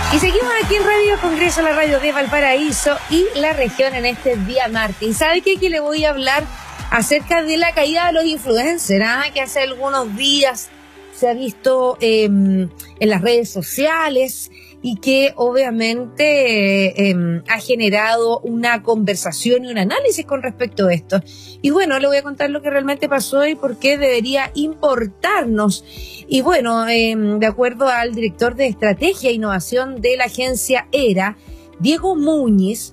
Y seguimos aquí en Radio Congreso, la radio de Valparaíso y la región en este día martes. ¿Y sabe qué? Que le voy a hablar acerca de la caída de los influencers, que hace algunos días se ha visto en las redes sociales y que obviamente ha generado una conversación y un análisis con respecto a esto. Y bueno, le voy a contar lo que realmente pasó y por qué debería importarnos. Y bueno, de acuerdo al director de Estrategia e Innovación de la agencia ERA, Diego Muñiz,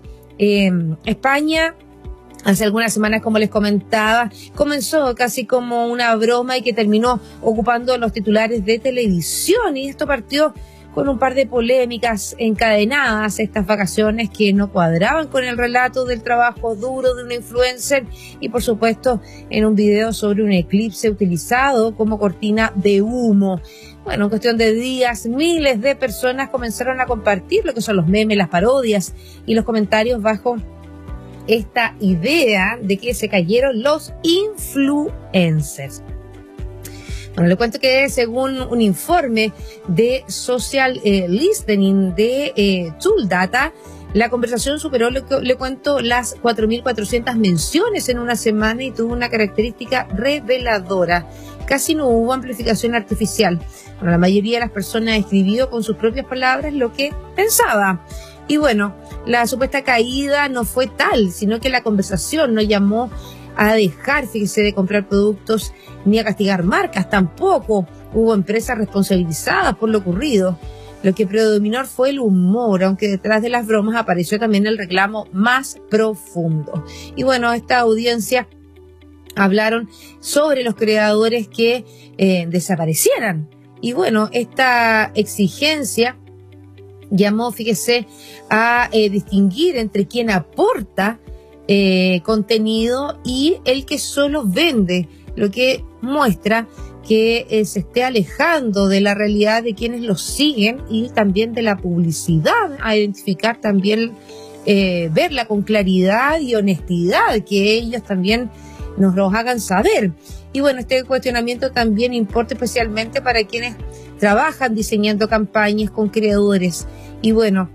España, hace algunas semanas, como les comentaba, comenzó casi como una broma y que terminó ocupando los titulares de televisión. Y esto partió con un par de polémicas encadenadas, estas vacaciones que no cuadraban con el relato del trabajo duro de un influencer y por supuesto en un video sobre un eclipse utilizado como cortina de humo. Bueno, en cuestión de días, miles de personas comenzaron a compartir lo que son los memes, las parodias y los comentarios bajo esta idea de que se cayeron los influencers. Bueno, le cuento que según un informe de Social Listening de Tool Data, la conversación superó, le cuento, las 4.400 menciones en una semana y tuvo una característica reveladora. Casi no hubo amplificación artificial. Bueno, la mayoría de las personas escribió con sus propias palabras lo que pensaba. Y bueno, la supuesta caída no fue tal, sino que la conversación no llamó a dejar, fíjese, de comprar productos ni a castigar marcas. Tampoco hubo empresas responsabilizadas por lo ocurrido. Lo que predominó fue el humor, aunque detrás de las bromas apareció también el reclamo más profundo. Y bueno, esta audiencia hablaron sobre los creadores que desaparecieran. Y bueno, esta exigencia llamó, fíjese, a distinguir entre quien aporta contenido y el que solo vende, lo que muestra que se esté alejando de la realidad de quienes los siguen y también de la publicidad, a identificar también, verla con claridad y honestidad, que ellos también nos los hagan saber. Y bueno, este cuestionamiento también importa especialmente para quienes trabajan diseñando campañas con creadores. Y bueno,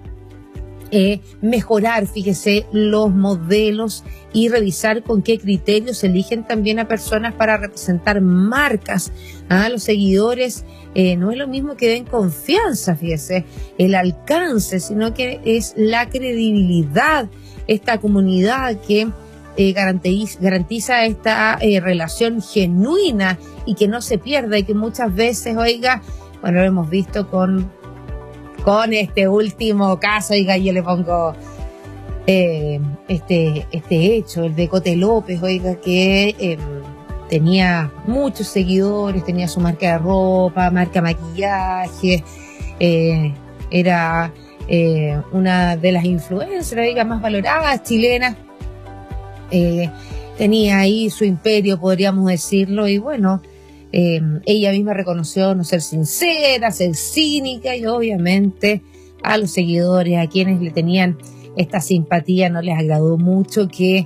mejorar, fíjese, los modelos y revisar con qué criterios eligen también a personas para representar marcas. Los seguidores no es lo mismo que den confianza, fíjese, el alcance, sino que es la credibilidad, esta comunidad que garantiza esta relación genuina y que no se pierda y que muchas veces, oiga, bueno, lo hemos visto con este último caso, oiga, yo le pongo este hecho, el de Cote López, oiga, que tenía muchos seguidores, tenía su marca de ropa, marca de maquillaje, era una de las influencers, oiga, más valoradas, chilenas, tenía ahí su imperio, podríamos decirlo, y bueno, ella misma reconoció no ser sincera, ser cínica, y obviamente a los seguidores, a quienes le tenían esta simpatía, no les agradó mucho que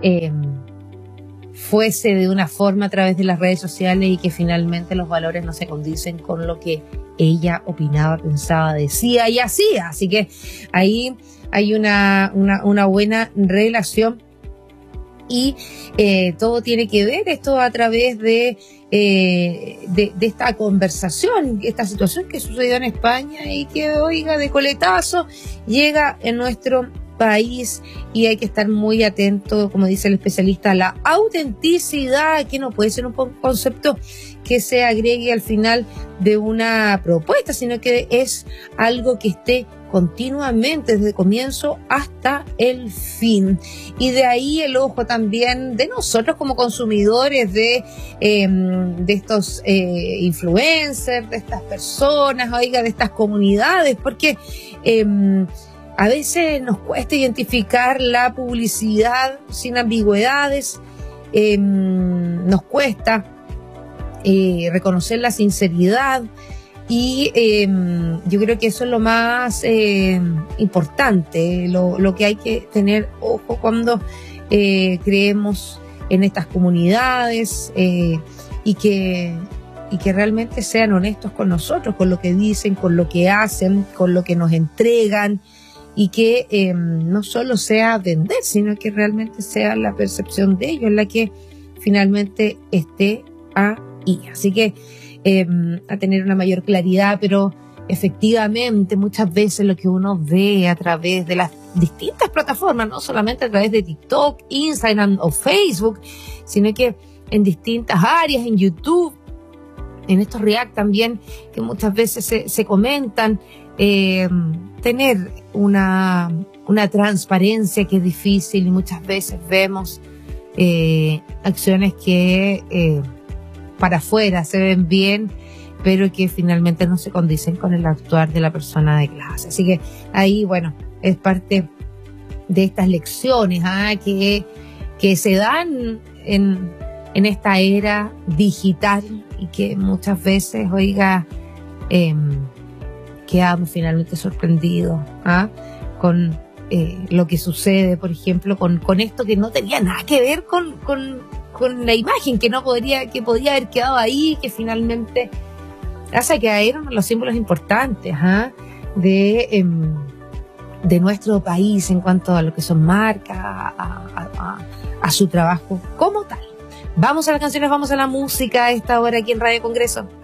fuese de una forma a través de las redes sociales y que finalmente los valores no se condicen con lo que ella opinaba, pensaba, decía y hacía. Así que ahí hay una buena relación. Y todo tiene que ver esto a través de esta conversación, esta situación que sucedió en España y que, oiga, de coletazo llega en nuestro país, y hay que estar muy atento, como dice el especialista, a la autenticidad, que no puede ser un concepto que se agregue al final de una propuesta, sino que es algo que esté continuamente desde el comienzo hasta el fin. Y de ahí el ojo también de nosotros como consumidores de estos influencers, de estas personas, oiga, de estas comunidades, porque a veces nos cuesta identificar la publicidad sin ambigüedades, nos cuesta reconocer la sinceridad. Y yo creo que eso es lo más importante, lo que hay que tener ojo cuando creemos en estas comunidades y que y que realmente sean honestos con nosotros, con lo que dicen, con lo que hacen, con lo que nos entregan, y que no solo sea vender, sino que realmente sea la percepción de ellos la que finalmente esté ahí. Así que a tener una mayor claridad, pero efectivamente muchas veces lo que uno ve a través de las distintas plataformas, no solamente a través de TikTok, Instagram o Facebook, sino que en distintas áreas, en YouTube, en estos React también, que muchas veces se comentan, tener una transparencia que es difícil, y muchas veces vemos acciones que para afuera se ven bien, pero que finalmente no se condicen con el actuar de la persona de clase. Así que ahí, bueno, es parte de estas lecciones que se dan en esta era digital, y que muchas veces, oiga, quedamos finalmente sorprendidos con lo que sucede, por ejemplo, con esto que no tenía nada que ver con la imagen, que podía haber quedado ahí, que finalmente hace que eran los símbolos importantes de nuestro país en cuanto a lo que son marcas, a su trabajo como tal. Vamos a las canciones, vamos a la música a esta hora aquí en Radio Congreso.